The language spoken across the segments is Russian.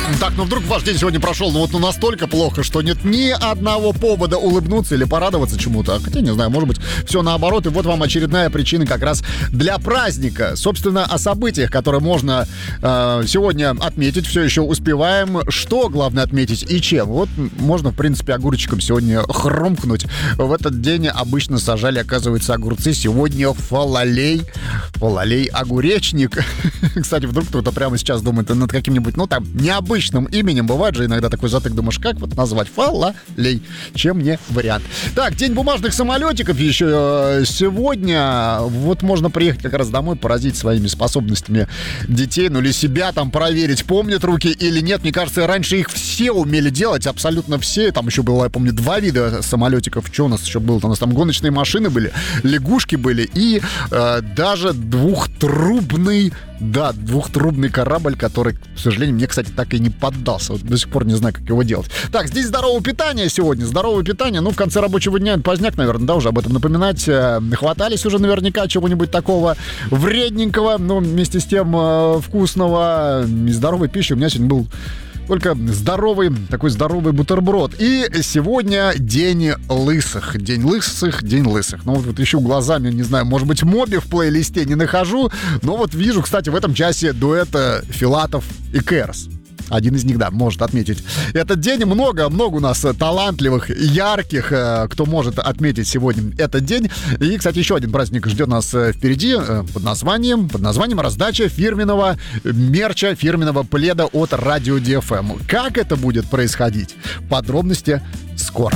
Так, ну вдруг ваш день сегодня прошел, настолько плохо, что нет ни одного повода улыбнуться или порадоваться чему-то. Хотя, не знаю, может быть, все наоборот. И вот вам очередная причина как раз для праздника. Собственно, о событиях, которые можно сегодня отметить, все еще успеваем. Что главное отметить и чем? Вот можно, в принципе, огурчиком сегодня хрумкнуть. В этот день обычно сажали, оказывается, огурцы. Сегодня фалалей. Фалалей-огуречник. Кстати, вдруг кто-то прямо сейчас думает над каким-нибудь, необычным именем. Бывает же иногда такой затык, думаешь, как вот назвать? Фалалей. Чем не вариант. Так, день бумажных самолетиков еще сегодня. Вот можно приехать как раз домой, поразить своими способностями детей, или себя там проверить, помнят руки или нет. Мне кажется, раньше их все умели делать, абсолютно все. Там еще было, я помню, 2 вида самолетиков. Что у нас еще было? У нас там гоночные машины были, лягушки были и даже двухтрубный корабль, который, к сожалению, мне, кстати, так и не поддался. Вот до сих пор не знаю, как его делать. Так, здесь здоровое питание сегодня. Здоровое питание. В конце рабочего дня поздняк, наверное, да, уже об этом напоминать. Хватались уже наверняка чего-нибудь такого вредненького, но вместе с тем вкусного и здоровой пищи. У меня сегодня был только такой здоровый бутерброд. И сегодня день лысых. День лысых. Вот ищу глазами, не знаю, может быть, Моби в плейлисте не нахожу, но вот вижу, кстати, в этом часе дуэта Филатов и Кэрс. Один из них, да, может отметить этот день. Много у нас талантливых, ярких, кто может отметить сегодня этот день. И, кстати, еще один праздник ждет нас впереди под названием раздача фирменного мерча, фирменного пледа от Радио ДФМ. Как это будет происходить? Подробности скоро.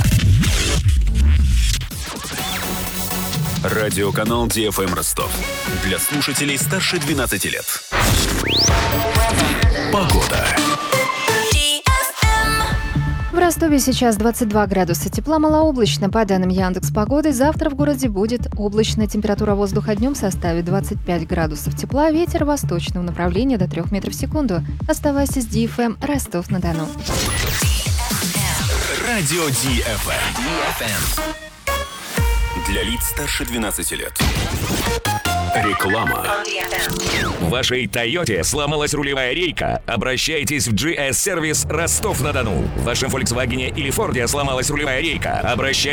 Радиоканал ДФМ Ростов. Для слушателей старше 12 лет. Погода. В Ростове сейчас 22 градуса тепла, малооблачно. По данным Яндекс.Погоды, завтра в городе будет облачно. Температура воздуха днем составит 25 градусов тепла, ветер восточного направления до 3 метров в секунду. Оставайся с ДФМ Ростов-на-Дону. Радио ДФМ. Для лиц старше 12 лет. Реклама. В вашей Тойоте сломалась рулевая рейка? Обращайтесь в GS-сервис Ростов-на-Дону. В вашем Volkswagen или Форде сломалась рулевая рейка? Обращайтесь